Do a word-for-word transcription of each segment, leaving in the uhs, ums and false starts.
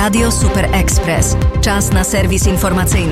Radio Super Express. Czas na serwis informacyjny.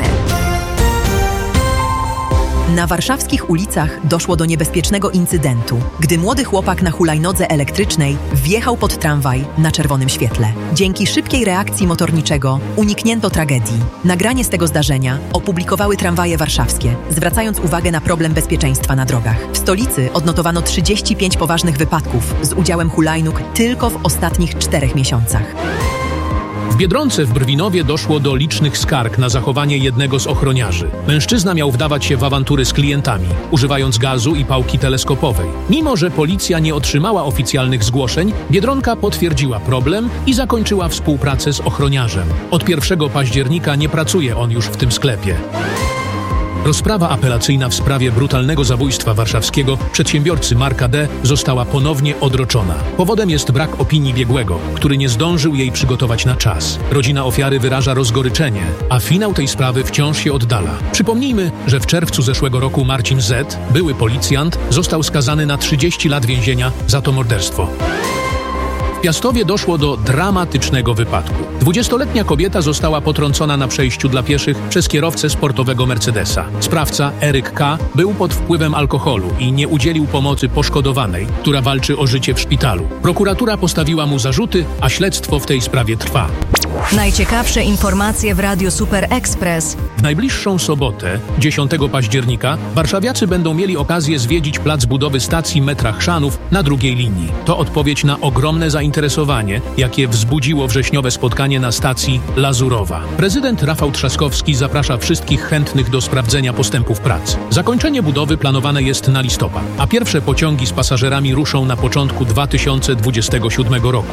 Na warszawskich ulicach doszło do niebezpiecznego incydentu, gdy młody chłopak na hulajnodze elektrycznej wjechał pod tramwaj na czerwonym świetle. Dzięki szybkiej reakcji motorniczego uniknięto tragedii. Nagranie z tego zdarzenia opublikowały tramwaje warszawskie, zwracając uwagę na problem bezpieczeństwa na drogach. W stolicy odnotowano trzydzieści pięć poważnych wypadków z udziałem hulajnóg tylko w ostatnich czterech miesiącach. W Biedronce w Brwinowie doszło do licznych skarg na zachowanie jednego z ochroniarzy. Mężczyzna miał wdawać się w awantury z klientami, używając gazu i pałki teleskopowej. Mimo że policja nie otrzymała oficjalnych zgłoszeń, Biedronka potwierdziła problem i zakończyła współpracę z ochroniarzem. Od pierwszego października nie pracuje on już w tym sklepie. Rozprawa apelacyjna w sprawie brutalnego zabójstwa warszawskiego przedsiębiorcy Marka D. została ponownie odroczona. Powodem jest brak opinii biegłego, który nie zdążył jej przygotować na czas. Rodzina ofiary wyraża rozgoryczenie, a finał tej sprawy wciąż się oddala. Przypomnijmy, że w czerwcu zeszłego roku Marcin Z., były policjant, został skazany na trzydzieści lat więzienia za to morderstwo. W Piastowie doszło do dramatycznego wypadku. Dwudziestoletnia kobieta została potrącona na przejściu dla pieszych przez kierowcę sportowego Mercedesa. Sprawca, Eryk K., był pod wpływem alkoholu i nie udzielił pomocy poszkodowanej, która walczy o życie w szpitalu. Prokuratura postawiła mu zarzuty, a śledztwo w tej sprawie trwa. Najciekawsze informacje w Radiu Super Express. W najbliższą sobotę, dziesiątego października, warszawiacy będą mieli okazję zwiedzić plac budowy stacji metra Chrzanów na drugiej linii. To odpowiedź na ogromne zainteresowanie, jakie wzbudziło wrześniowe spotkanie na stacji Lazurowa. Prezydent Rafał Trzaskowski zaprasza wszystkich chętnych do sprawdzenia postępów prac. Zakończenie budowy planowane jest na listopad, a pierwsze pociągi z pasażerami ruszą na początku dwa tysiące dwudziestego siódmego roku.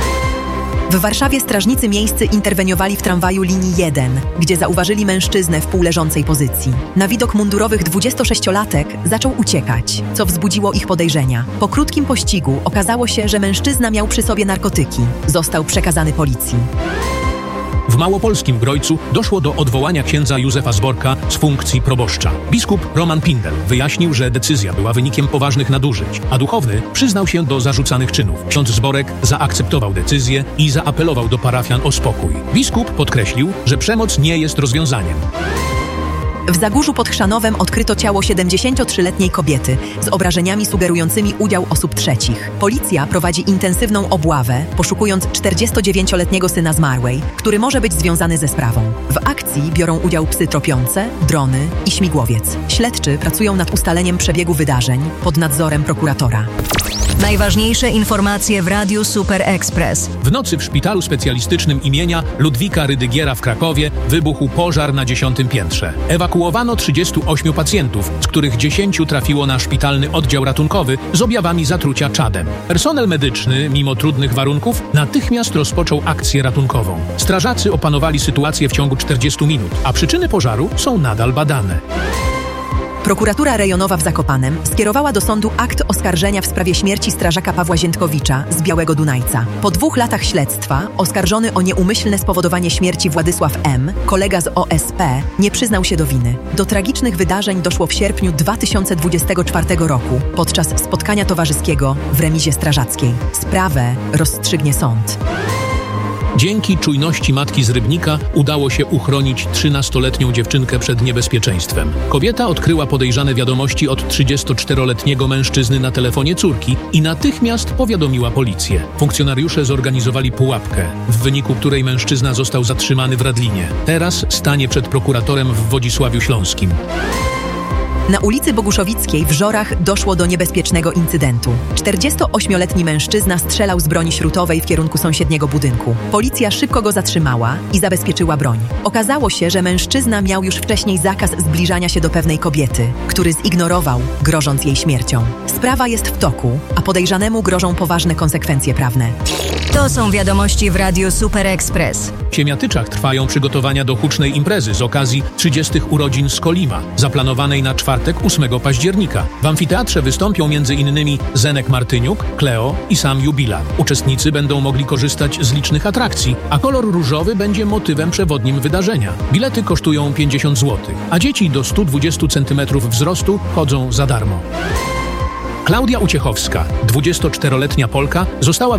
W Warszawie strażnicy miejscy interweniowali w tramwaju linii jeden, gdzie zauważyli mężczyznę w półleżącej pozycji. Na widok mundurowych dwudziestosześciolatek zaczął uciekać, co wzbudziło ich podejrzenia. Po krótkim pościgu okazało się, że mężczyzna miał przy sobie narkotyki. Został przekazany policji. W małopolskim Grojcu doszło do odwołania księdza Józefa Zborka z funkcji proboszcza. Biskup Roman Pindel wyjaśnił, że decyzja była wynikiem poważnych nadużyć, a duchowny przyznał się do zarzucanych czynów. Ksiądz Zborek zaakceptował decyzję i zaapelował do parafian o spokój. Biskup podkreślił, że przemoc nie jest rozwiązaniem. W Zagórzu pod Chrzanowem odkryto ciało siedemdziesięciotrzyletniej kobiety z obrażeniami sugerującymi udział osób trzecich. Policja prowadzi intensywną obławę, poszukując czterdziestodziewięcioletniego syna zmarłej, który może być związany ze sprawą. W akcji biorą udział psy tropiące, drony i śmigłowiec. Śledczy pracują nad ustaleniem przebiegu wydarzeń pod nadzorem prokuratora. Najważniejsze informacje w Radiu Super Express. W nocy w szpitalu specjalistycznym imienia Ludwika Rydygiera w Krakowie wybuchł pożar na dziesiątym piętrze. Ewakuowano trzydziestu ośmiu pacjentów, z których dziesięciu trafiło na szpitalny oddział ratunkowy z objawami zatrucia czadem. Personel medyczny, mimo trudnych warunków, natychmiast rozpoczął akcję ratunkową. Strażacy opanowali sytuację w ciągu czterdziestu minut, a przyczyny pożaru są nadal badane. Prokuratura rejonowa w Zakopanem skierowała do sądu akt oskarżenia w sprawie śmierci strażaka Pawła Ziętkowicza z Białego Dunajca. Po dwóch latach śledztwa oskarżony o nieumyślne spowodowanie śmierci Władysław M., kolega z O S P, nie przyznał się do winy. Do tragicznych wydarzeń doszło w sierpniu dwa tysiące dwudziestego czwartego roku podczas spotkania towarzyskiego w remizie strażackiej. Sprawę rozstrzygnie sąd. Dzięki czujności matki z Rybnika udało się uchronić trzynastoletnią dziewczynkę przed niebezpieczeństwem. Kobieta odkryła podejrzane wiadomości od trzydziestoczteroletniego mężczyzny na telefonie córki i natychmiast powiadomiła policję. Funkcjonariusze zorganizowali pułapkę, w wyniku której mężczyzna został zatrzymany w Radlinie. Teraz stanie przed prokuratorem w Wodzisławiu Śląskim. Na ulicy Boguszowickiej w Żorach doszło do niebezpiecznego incydentu. czterdziestoośmioletni mężczyzna strzelał z broni śrutowej w kierunku sąsiedniego budynku. Policja szybko go zatrzymała i zabezpieczyła broń. Okazało się, że mężczyzna miał już wcześniej zakaz zbliżania się do pewnej kobiety, który zignorował, grożąc jej śmiercią. Sprawa jest w toku, a podejrzanemu grożą poważne konsekwencje prawne. To są wiadomości w Radiu Super Express. W Siemiatyczach trwają przygotowania do hucznej imprezy z okazji trzydziestych urodzin Skolima, zaplanowanej na czwartek ósmego października. W amfiteatrze wystąpią między innymi Zenek Martyniuk, Kleo i sam Jubilat. Uczestnicy będą mogli korzystać z licznych atrakcji, a kolor różowy będzie motywem przewodnim wydarzenia. Bilety kosztują pięćdziesiąt złotych, a dzieci do stu dwudziestu centymetrów wzrostu chodzą za darmo. Klaudia Uciechowska, dwudziestoczteroletnia Polka, została